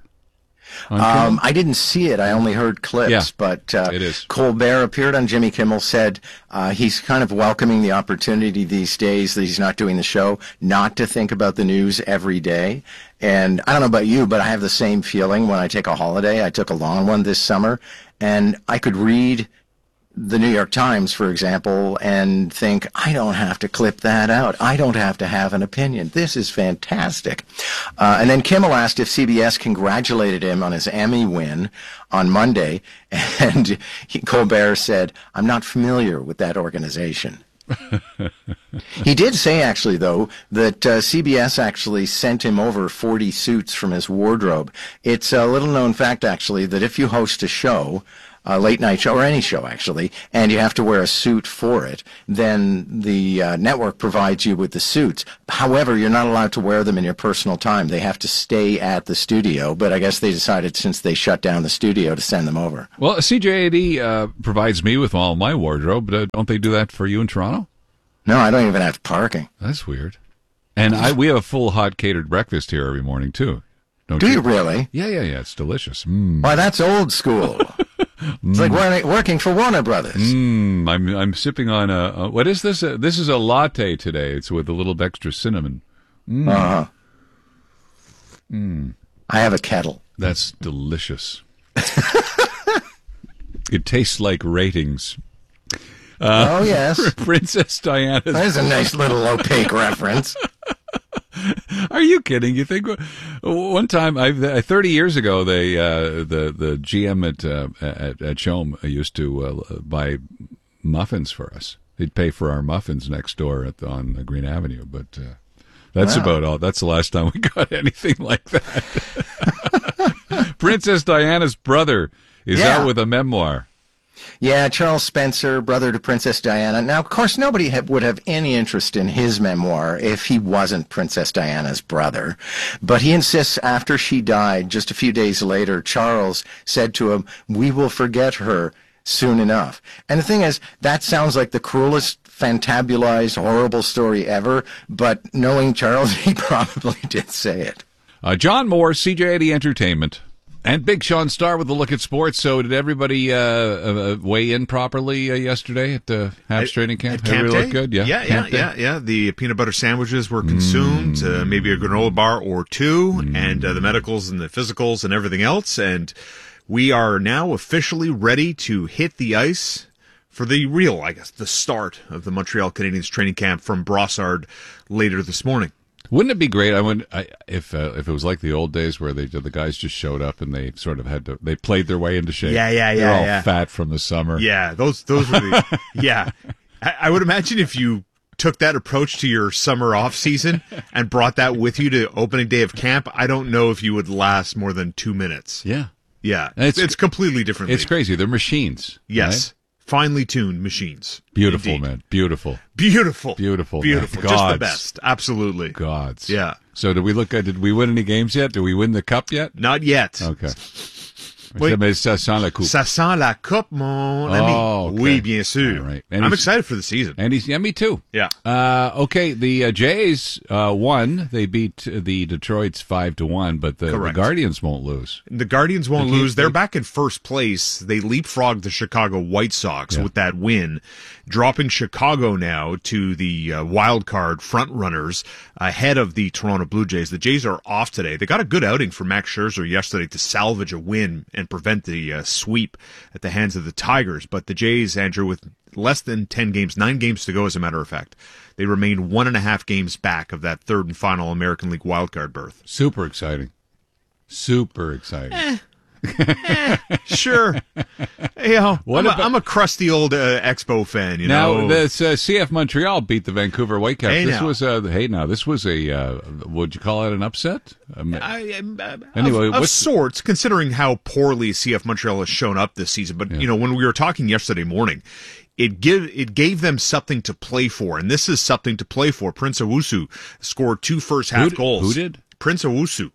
Um, I didn't see it. I only heard clips. Yeah, but uh, it is. Colbert appeared on Jimmy Kimmel, said uh, he's kind of welcoming the opportunity these days that he's not doing the show, not to think about the news every day. And I don't know about you, but I have the same feeling when I take a holiday. I took a long one this summer, and I could read the New York Times, for example, and think, I don't have to clip that out. I don't have to have an opinion. This is fantastic. Uh, and then Kimmel asked if C B S congratulated him on his Emmy win on Monday, and he, Colbert said, I'm not familiar with that organization. He did say, actually, though, that uh, C B S actually sent him over forty suits from his wardrobe. It's a little-known fact, actually, that if you host a show, a late-night show, or any show, actually, and you have to wear a suit for it, then the uh, network provides you with the suits. However, you're not allowed to wear them in your personal time. They have to stay at the studio, but I guess they decided, since they shut down the studio, to send them over. Well, C J A D uh, provides me with all my wardrobe, but uh, don't they do that for you in Toronto? No, I don't even have parking. That's weird. And I we have a full hot catered breakfast here every morning, too. Don't Do you? you really? Yeah, yeah, yeah. It's delicious. Mm. Why, that's old school. It's like wor- working for Warner Brothers. Mm, I'm I'm sipping on a, a what is this? Uh this is a latte today. It's with a little extra cinnamon. Mm. Uh-huh. Mm. I have a kettle. That's delicious. It tastes like ratings. Uh, oh yes, Princess Diana. There's a nice little opaque reference. Are you kidding? You think one time, I thirty years ago, they uh, the the G M at uh, at, at Chom used to uh, buy muffins for us. He'd pay for our muffins next door at the, on the Green Avenue. But uh, that's wow. about all. That's the last time we got anything like that. Princess Diana's brother is yeah. out with a memoir. Yeah, Charles Spencer, brother to Princess Diana. Now, of course, nobody ha- would have any interest in his memoir if he wasn't Princess Diana's brother. But he insists after she died, just a few days later, Charles said to him, we will forget her soon enough. And the thing is, that sounds like the cruelest, fantabulized, horrible story ever. But knowing Charles, he probably did say it. Uh, John Moore, C J eighty Entertainment. And Big Sean Starr with a look at sports. So did everybody uh, uh, weigh in properly uh, yesterday at the Habs training camp? Camp everybody day? looked good? Yeah, yeah, camp yeah, day? yeah, yeah. The peanut butter sandwiches were consumed, mm. uh, maybe a granola bar or two, mm. and uh, the medicals and the physicals and everything else. And we are now officially ready to hit the ice for the real, I guess, the start of the Montreal Canadiens training camp from Brossard later this morning. Wouldn't it be great? I would, I, if uh, if it was like the old days where they the guys just showed up and they sort of had to they played their way into shape. Yeah, yeah, yeah. They're all yeah. fat from the summer. Yeah, those those were the yeah. I, I would imagine if you took that approach to your summer off season and brought that with you to opening day of camp, I don't know if you would last more than two minutes. Yeah, yeah. It's it's completely different. It's crazy. They're machines. Yes. Right? Finely tuned machines. Beautiful, Indeed. man. Beautiful. Beautiful. Beautiful. Beautiful. Man. Just Gods. the best. Absolutely. Gods. Yeah. So did we look at, did we win any games yet? Did we win the cup yet? Not yet. Okay. Wait. Ça sent la coupe. Ça sent la coupe, mon ami. Oh, okay. Oui, bien sûr. All right. I'm excited for the season. And he's, yeah, me too. Yeah. Uh, okay, the uh, Jays uh, won. They beat the Detroit's five to one, but the, the Guardians won't lose. The Guardians won't they lose. They're they, back in first place. They leapfrogged the Chicago White Sox yeah. with that win, dropping Chicago now to the uh, wild card front runners ahead of the Toronto Blue Jays. The Jays are off today. They got a good outing from Max Scherzer yesterday to salvage a win and prevent the uh, sweep at the hands of the Tigers. But the Jays, Andrew, with less than ten games, nine games to go, as a matter of fact, they remain one and a half games back of that third and final American League wildcard berth. Super exciting. Super exciting. Eh. eh, sure. You know, what I'm, about, a, I'm a crusty old uh, Expo fan. You now, know, this uh, C F Montreal beat the Vancouver Whitecaps. Hey this now. was a hey now. This was a uh, would you call it an upset? Um, I, uh, anyway, of, of sorts, considering how poorly C F Montreal has shown up this season. But yeah. you know, when we were talking yesterday morning, it give it gave them something to play for, and this is something to play for. Prince Owusu scored two first half who, goals. Who did? Prince Owusu.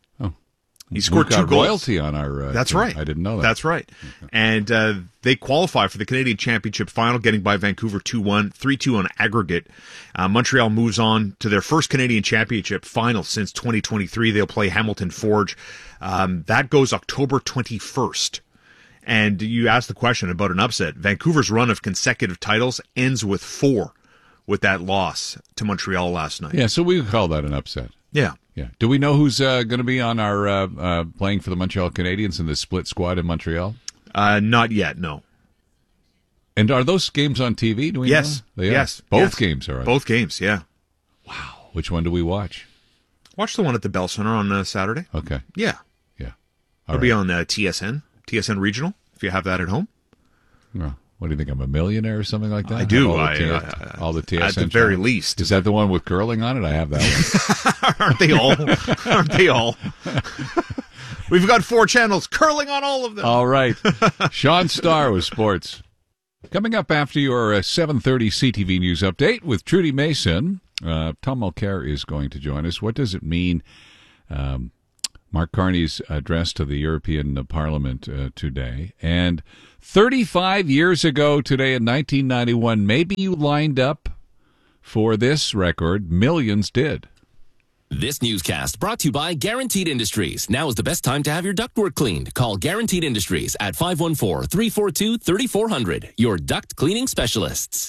He scored got two goals. royalty on our. Uh, That's team. right. I didn't know that. That's right. Okay. And uh, they qualify for the Canadian Championship final, getting by Vancouver two one, three two on aggregate. Uh, Montreal moves on to their first Canadian Championship final since twenty twenty-three. They'll play Hamilton Forge. Um, that goes October twenty-first. And you asked the question about an upset. Vancouver's run of consecutive titles ends with four with that loss to Montreal last night. Yeah, so we would call that an upset. Yeah. Yeah. Do we know who's uh, going to be on our uh, uh, playing for the Montreal Canadiens in the split squad in Montreal? Uh, not yet, no. And are those games on T V? Do we Yes. know? They yes. are. Both yes. games are on. Both games, yeah. Wow. Which one do we watch? Watch the one at the Bell Center on uh, Saturday. Okay. Yeah. Yeah. It'll be on uh, T S N, T S N Regional, if you have that at home. No. What do you think? I'm a millionaire or something like that? I do. All the, I, T- uh, all the T S N at the very channels. least. Is that the one with curling on it? I have that one. Aren't they all? Aren't they all? We've got four channels, curling on all of them. All right. Sean Starr with sports. Coming up after your uh, seven thirty C T V News update with Trudy Mason, uh, Tom Mulcair is going to join us. What does it mean, um, Mark Carney's address to the European Parliament uh, today? And thirty-five years ago today in nineteen ninety-one, maybe you lined up for this record. Millions did. This newscast brought to you by Guaranteed Industries. Now is the best time to have your ductwork cleaned. Call Guaranteed Industries at five one four, three four two, three four zero zero. Your duct cleaning specialists.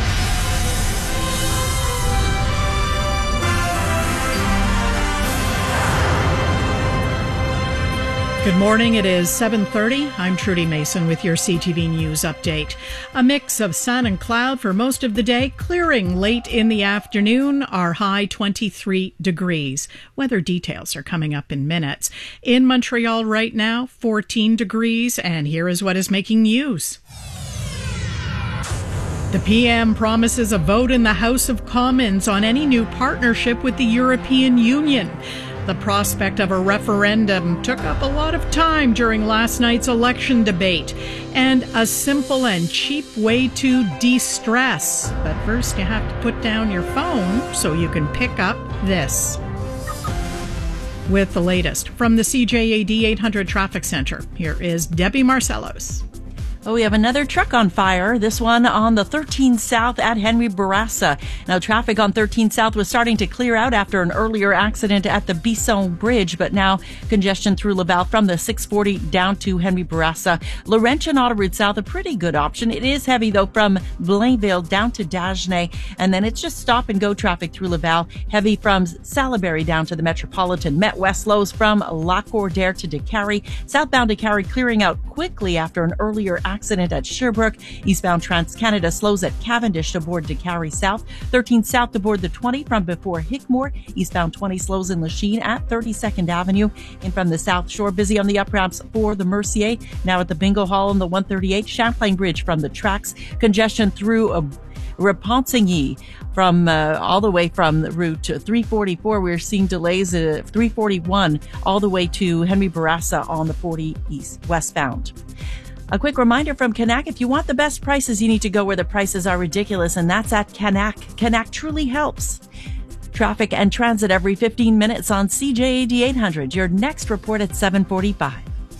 Good morning. It is seven thirty. I'm Trudy Mason with your C T V News update. A mix of sun and cloud for most of the day, clearing late in the afternoon. Our high twenty-three degrees. Weather details are coming up in minutes. In Montreal right now, fourteen degrees, and here is what is making news. The P M promises a vote in the House of Commons on any new partnership with the European Union. The prospect of a referendum took up a lot of time during last night's election debate, and a simple and cheap way to de-stress. But first, you have to put down your phone so you can pick up this. With the latest from the C J A D eight hundred Traffic Center, here is Debbie Marcellos. Oh, we have another truck on fire, this one on the thirteen South at Henry Bourassa. Now, traffic on thirteen South was starting to clear out after an earlier accident at the Bisson Bridge, but now congestion through Laval from the six forty down to Henry Bourassa. Laurentian Autoroute South, a pretty good option. It is heavy, though, from Blainville down to Dagenais, and then it's just stop-and-go traffic through Laval. Heavy from Salaberry down to the Metropolitan. Met West slows from Lacordaire to Décarie. Southbound Décarie clearing out quickly after an earlier accident. accident at Sherbrooke. Eastbound Trans-Canada slows at Cavendish to board Décarie South. thirteen South to board the twenty from before Hickmore. Eastbound twenty slows in Lachine at thirty-second Avenue. In from the South Shore, busy on the up-ramps for the Mercier. Now at the Bingo Hall on the one thirty-eight. Champlain Bridge from the tracks. Congestion through a Repentigny from uh, all the way from Route three forty-four. We're seeing delays at three forty-one all the way to Henry Bourassa on the forty East westbound. A quick reminder from Canac, if you want the best prices, you need to go where the prices are ridiculous, and that's at Canac. Canac truly helps. Traffic and transit every fifteen minutes on C J A D eight hundred. Your next report at seven forty-five.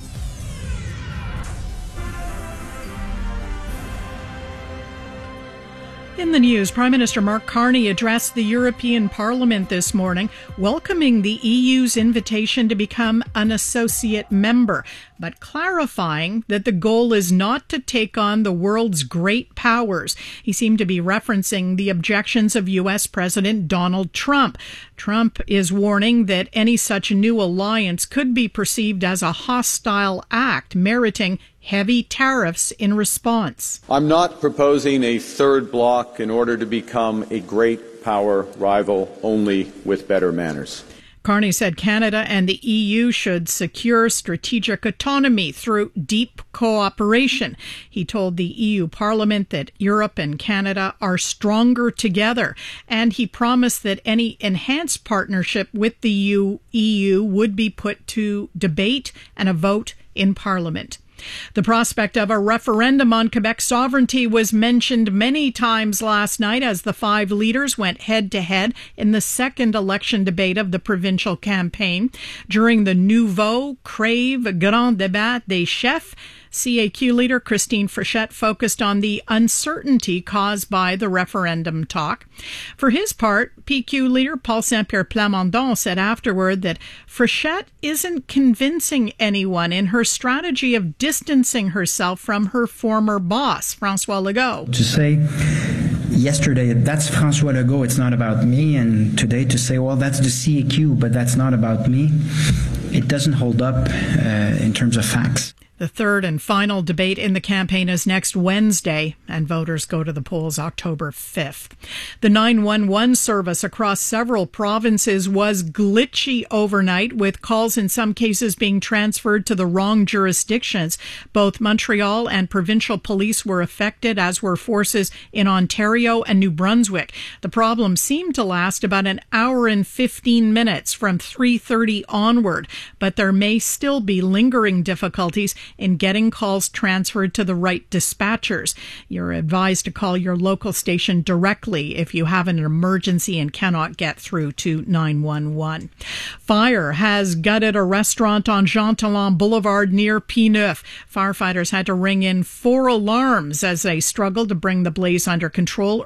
In the news, Prime Minister Mark Carney addressed the European Parliament this morning, welcoming the E U's invitation to become an associate member, but clarifying that the goal is not to take on the world's great powers. He seemed to be referencing the objections of U S President Donald Trump. Trump is warning that any such new alliance could be perceived as a hostile act, meriting heavy tariffs in response. I'm not proposing a third bloc in order to become a great power rival only with better manners. Carney said Canada and the E U should secure strategic autonomy through deep cooperation. He told the E U Parliament that Europe and Canada are stronger together, and he promised that any enhanced partnership with the E U would be put to debate and a vote in Parliament. The prospect of a referendum on Quebec sovereignty was mentioned many times last night as the five leaders went head-to-head in the second election debate of the provincial campaign. During the Nouveau Crave Grand Débat des Chefs, C A Q leader Christine Frechette focused on the uncertainty caused by the referendum talk. For his part, P Q leader Paul Saint-Pierre Plamondon said afterward that Frechette isn't convincing anyone in her strategy of distancing herself from her former boss, François Legault. To say yesterday, that's François Legault, it's not about me, and today to say, well, that's the C A Q, but that's not about me, it doesn't hold up uh, in terms of facts. The third and final debate in the campaign is next Wednesday, and voters go to the polls October fifth. The nine one one service across several provinces was glitchy overnight, with calls in some cases being transferred to the wrong jurisdictions. Both Montreal and provincial police were affected, as were forces in Ontario and New Brunswick. The problem seemed to last about an hour and fifteen minutes from three thirty onward, but there may still be lingering difficulties in getting calls transferred to the right dispatchers. You're advised to call your local station directly if you have an emergency and cannot get through to nine one one. Fire has gutted a restaurant on Jean Talon Boulevard near P-Neuf. Firefighters had to ring in four alarms as they struggled to bring the blaze under control